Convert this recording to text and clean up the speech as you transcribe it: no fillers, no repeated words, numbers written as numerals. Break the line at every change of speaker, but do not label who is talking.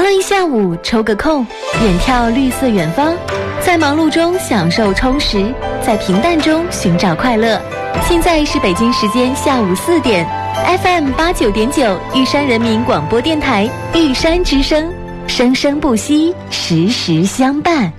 忙一下午抽个空，远眺绿色远方，在忙碌中享受充实，在平淡中寻找快乐。现在是北京时间下午4点， FM89.9 玉山人民广播电台玉山之声，生生不息，时时相伴。